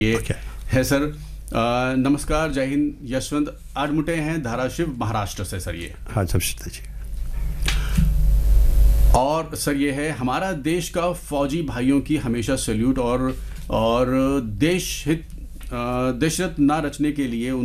ये है सर। नमस्कार, जय हिंद। यशवंत आडमुटे हैं, धाराशिव, महाराष्ट्र से सर ये। हाँ जमशेद जी। और सर ये है हमारा देश का फौजी भाइयों की हमेशा सैल्यूट और देश हित ना रचने के लिए